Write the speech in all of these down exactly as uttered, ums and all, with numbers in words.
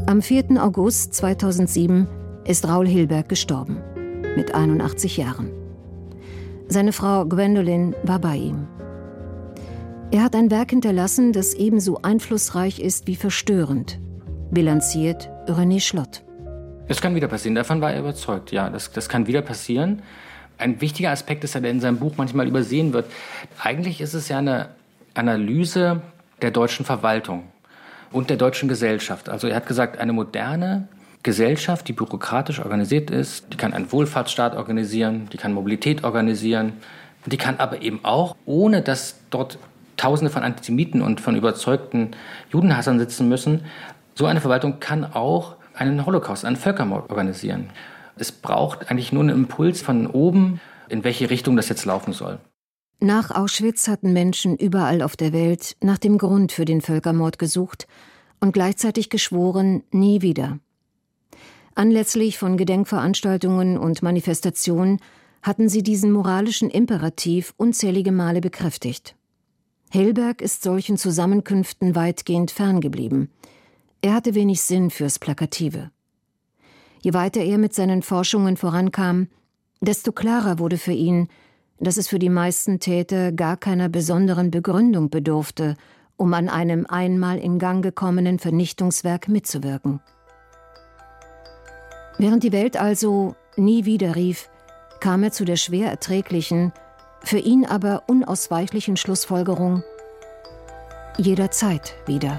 Am vierten August zweitausendsieben ist Raoul Hilberg gestorben, mit einundachtzig Jahren. Seine Frau Gwendolen war bei ihm. Er hat ein Werk hinterlassen, das ebenso einflussreich ist wie verstörend, bilanziert René Schlott. Es kann wieder passieren, davon war er überzeugt. Ja, das, das kann wieder passieren. Ein wichtiger Aspekt ist ja, der in seinem Buch manchmal übersehen wird. Eigentlich ist es ja eine Analyse der deutschen Verwaltung und der deutschen Gesellschaft. Also er hat gesagt, eine moderne Gesellschaft, die bürokratisch organisiert ist, die kann einen Wohlfahrtsstaat organisieren, die kann Mobilität organisieren, die kann aber eben auch, ohne dass dort Tausende von Antisemiten und von überzeugten Judenhassern sitzen müssen, so eine Verwaltung kann auch einen Holocaust, einen Völkermord organisieren. Es braucht eigentlich nur einen Impuls von oben, in welche Richtung das jetzt laufen soll. Nach Auschwitz hatten Menschen überall auf der Welt nach dem Grund für den Völkermord gesucht und gleichzeitig geschworen, nie wieder. Anlässlich von Gedenkveranstaltungen und Manifestationen hatten sie diesen moralischen Imperativ unzählige Male bekräftigt. Hilberg ist solchen Zusammenkünften weitgehend ferngeblieben. Er hatte wenig Sinn fürs Plakative. Je weiter er mit seinen Forschungen vorankam, desto klarer wurde für ihn, dass es für die meisten Täter gar keiner besonderen Begründung bedurfte, um an einem einmal in Gang gekommenen Vernichtungswerk mitzuwirken. Während die Welt also nie wieder rief, kam er zu der schwer erträglichen, für ihn aber unausweichlichen Schlussfolgerung: jederzeit wieder.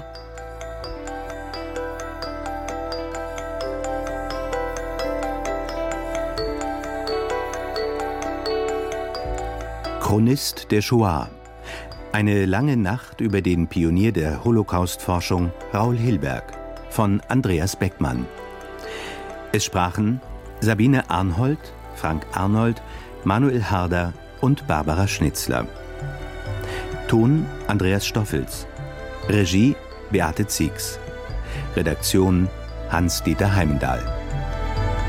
Chronist der Shoah. Eine lange Nacht über den Pionier der Holocaust-Forschung Raoul Hilberg von Andreas Beckmann. Es sprachen Sabine Arnhold, Frank Arnold, Manuel Harder und Barbara Schnitzler. Ton Andreas Stoffels. Regie Beate Ziegs. Redaktion Hans-Dieter Heimendahl.